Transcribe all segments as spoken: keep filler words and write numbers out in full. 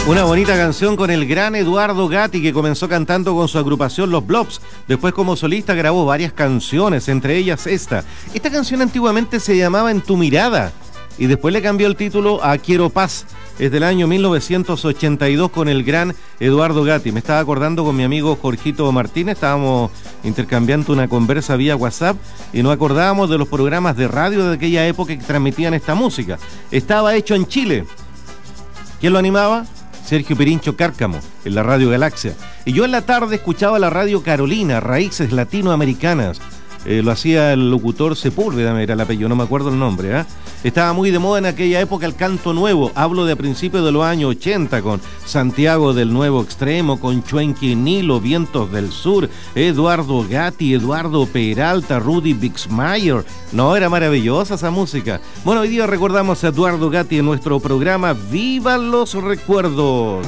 Una bonita canción con el gran Eduardo Gatti, que comenzó cantando con su agrupación Los Blobs. Después, como solista, grabó varias canciones, entre ellas esta. Esta canción antiguamente se llamaba En tu mirada y después le cambió el título a Quiero Paz. Es del año mil novecientos ochenta y dos con el gran Eduardo Gatti. Me estaba acordando con mi amigo Jorgito Martínez, estábamos intercambiando una conversa vía WhatsApp y nos acordábamos de los programas de radio de aquella época que transmitían esta música. Estaba hecho en Chile. ¿Quién lo animaba? Sergio Pirincho Cárcamo, en la Radio Galaxia. Y yo en la tarde escuchaba la Radio Carolina, Raíces Latinoamericanas. Eh, lo hacía el locutor Sepúlveda, era el apellido, no me acuerdo el nombre. ¿eh? Estaba muy de moda en aquella época el canto nuevo. Hablo de principios de los años ochenta, con Santiago del Nuevo Extremo, con Chuenqui Nilo, Vientos del Sur, Eduardo Gatti, Eduardo Peralta, Rudy Bixmayer. No, era maravillosa esa música. Bueno, hoy día recordamos a Eduardo Gatti en nuestro programa ¡Vivan los recuerdos!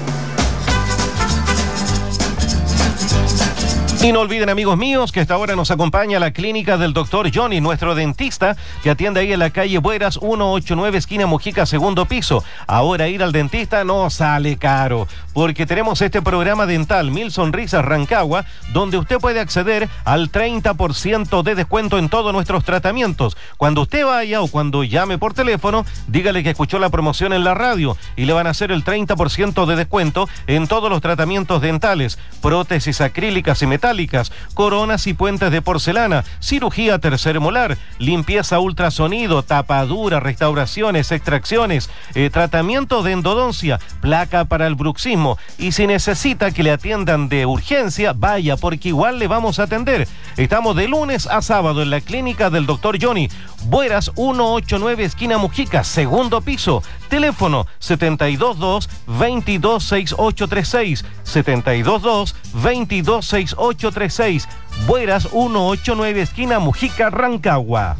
Y no olviden, amigos míos, que hasta ahora nos acompaña la clínica del doctor Johnny, nuestro dentista, que atiende ahí en la calle Bueras, ciento ochenta y nueve, esquina Mojica, segundo piso. Ahora ir al dentista no sale caro, porque tenemos este programa dental Mil Sonrisas Rancagua, donde usted puede acceder al treinta por ciento de descuento en todos nuestros tratamientos. Cuando usted vaya o cuando llame por teléfono, dígale que escuchó la promoción en la radio y le van a hacer el treinta por ciento de descuento en todos los tratamientos dentales, prótesis acrílicas y metálicas, coronas y puentes de porcelana, cirugía tercer molar, limpieza ultrasonido, tapadura, restauraciones, extracciones, eh, tratamiento de endodoncia, placa para el bruxismo. Y si necesita que le atiendan de urgencia, vaya, porque igual le vamos a atender. Estamos de lunes a sábado en la clínica del doctor Johnny, Bueras ciento ochenta y nueve, esquina Mujica, segundo piso. Teléfono setenta y dos dos, veintidós, sesenta y ocho treinta y seis, setenta y dos dos, veintidós, sesenta y ocho treinta y seis, Bueras ciento ochenta y nueve, esquina Mujica, Rancagua.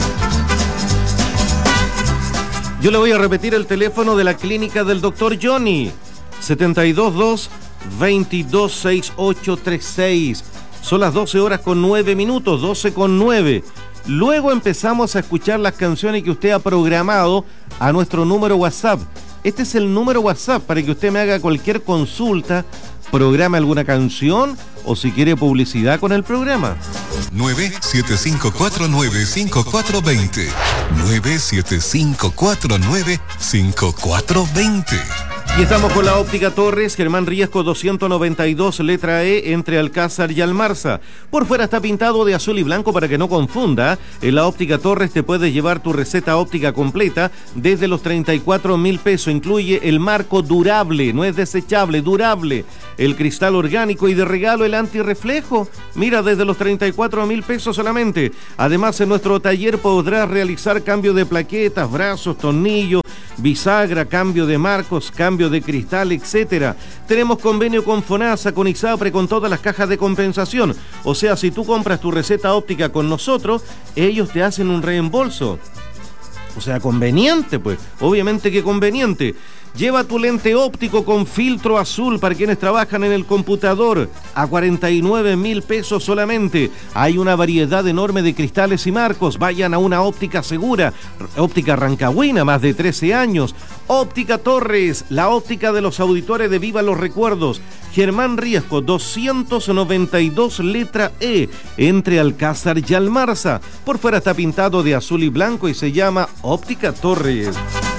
Yo le voy a repetir el teléfono de la clínica del doctor Johnny, setenta y dos dos, veintidós, sesenta y ocho treinta y seis. Son las doce horas con nueve minutos, doce con nueve. Luego empezamos a escuchar las canciones que usted ha programado a nuestro número WhatsApp. Este es el número WhatsApp para que usted me haga cualquier consulta, programe alguna canción o si quiere publicidad con el programa. nueve siete cinco cuatro nueve cinco cuatro dos cero, nueve siete cinco cuatro nueve cinco cuatro dos cero. Y estamos con la Óptica Torres, Germán Riesco doscientos noventa y dos, letra E, entre Alcázar y Almarza. Por fuera está pintado de azul y blanco para que no confunda. En la Óptica Torres te puedes llevar tu receta óptica completa desde los treinta y cuatro mil pesos. Incluye el marco durable, no es desechable, durable. El cristal orgánico y de regalo el antirreflejo. Mira, desde los treinta y cuatro mil pesos solamente. Además, en nuestro taller podrás realizar cambio de plaquetas, brazos, tornillos, bisagra, cambio de marcos, cambio de cristal, etcétera. Tenemos convenio con FONASA, con ISAPRE, con todas las cajas de compensación. O sea, si tú compras tu receta óptica con nosotros, ellos te hacen un reembolso. O sea, conveniente, pues. Obviamente que conveniente. Lleva tu lente óptico con filtro azul para quienes trabajan en el computador a cuarenta y nueve mil pesos solamente. Hay una variedad enorme de cristales y marcos. Vayan a una óptica segura. Óptica Rancagüina, más de trece años. Óptica Torres, la óptica de los auditores de Viva los Recuerdos. Germán Riesco, doscientos noventa y dos, letra E, entre Alcázar y Almarza. Por fuera está pintado de azul y blanco y se llama Óptica Torres.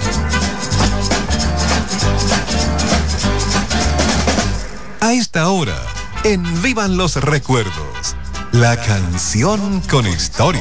A esta hora, en Vivan los Recuerdos, la canción con historia.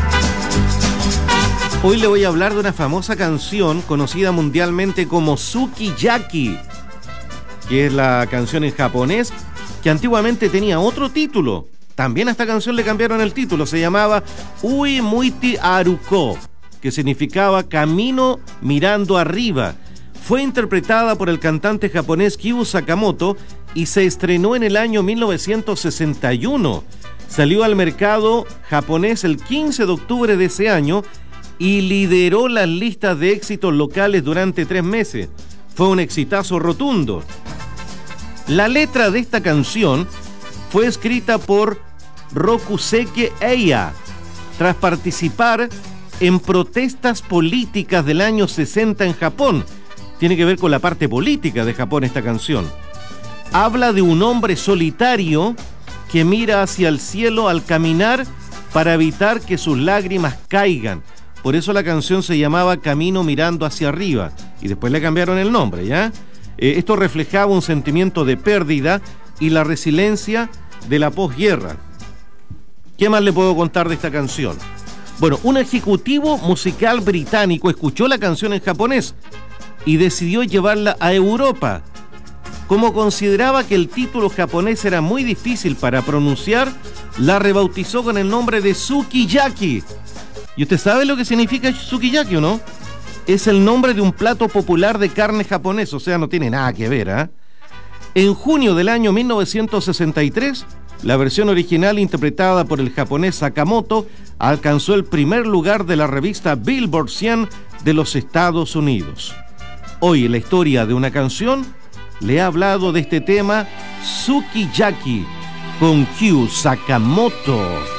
Hoy le voy a hablar de una famosa canción conocida mundialmente como Sukiyaki, que es la canción en japonés, que antiguamente tenía otro título. También a esta canción le cambiaron el título, se llamaba Ui Muiti Aruko, que significaba Camino mirando arriba. Fue interpretada por el cantante japonés Kyu Sakamoto y se estrenó en el año mil novecientos sesenta y uno. Salió al mercado japonés el quince de octubre de ese año y lideró las listas de éxitos locales durante tres meses. Fue un exitazo rotundo. La letra de esta canción fue escrita por Rokuseki Eiya tras participar en protestas políticas del año sesenta en Japón, tiene que ver con la parte política de Japón esta canción. Habla de un hombre solitario que mira hacia el cielo al caminar para evitar que sus lágrimas caigan. Por eso la canción se llamaba Camino mirando hacia arriba y después le cambiaron el nombre, ¿ya? Eh, esto reflejaba un sentimiento de pérdida y la resiliencia de la posguerra. ¿Qué más le puedo contar de esta canción? Bueno, un ejecutivo musical británico escuchó la canción en japonés y decidió llevarla a Europa. Como consideraba que el título japonés era muy difícil para pronunciar, la rebautizó con el nombre de Sukiyaki. ¿Y usted sabe lo que significa Sukiyaki o no? Es el nombre de un plato popular de carne japonés, o sea, no tiene nada que ver, ¿eh? En junio del año mil novecientos sesenta y tres, la versión original interpretada por el japonés Sakamoto alcanzó el primer lugar de la revista Billboard cien de los Estados Unidos. Hoy en la historia de una canción le he hablado de este tema Sukiyaki con Kyu Sakamoto.